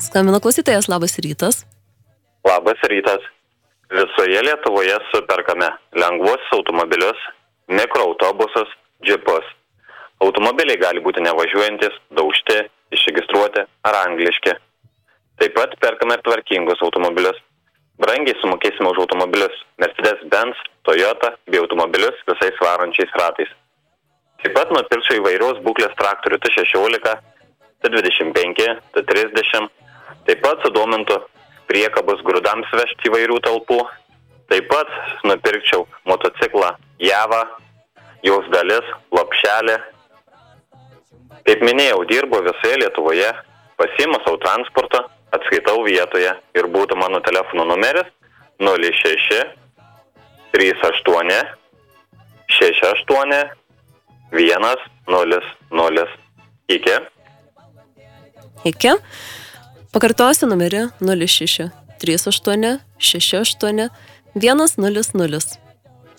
Skambina klausytojas, labas rytas. Labas rytas. Visoje Lietuvoje superkame lengvuosius automobilius, mikroautobusus, džipus. Automobiliai gali būti nevažiuojantis, daužti, išregistruoti ar angliški. Taip pat perkame tvarkingus automobilius. Brangiai sumokėsime už automobilius Mercedes-Benz, Toyota bei automobilius visais varančiais ratais. Taip pat nupirksiu įvairios būklės traktorių T16, T25, T30. Taip pat sudomintų priekabus grūdams vežti įvairių talpų. Taip pat nupirkčiau motociklą Java, jos dalis, lopšelį. Kaip minėjau, dirbu visoje Lietuvoje, pasiimu savo transportą, atskaitau vietoje ir būtų mano telefono numeris 06 38 68 100. Iki. Iki. Pakartosiu numerį 06 38 68 100.